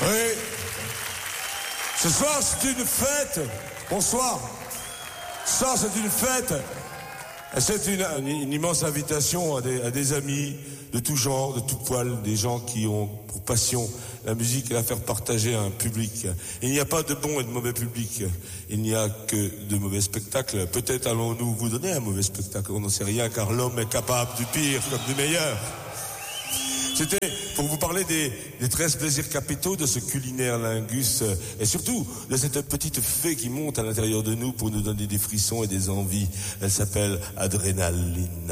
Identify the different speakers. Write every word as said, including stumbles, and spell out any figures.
Speaker 1: Oui. Ce soir, c'est une fête. Bonsoir. Ce soir, c'est une fête. C'est une, une, une immense invitation à des, à des amis de tout genre, de tout poil, des gens qui ont pour passion la musique et la faire partager à un public. Il n'y a pas de bon et de mauvais public. Il n'y a que de mauvais spectacles. Peut-être allons-nous vous donner un mauvais spectacle. On n'en sait rien, car l'homme est capable du pire comme du meilleur. C'était pour vous parler des, des treize plaisirs capitaux de ce culinaire lingus et surtout de cette petite fée qui monte à l'intérieur de nous pour nous donner des frissons et des envies. Elle s'appelle Adrénaline.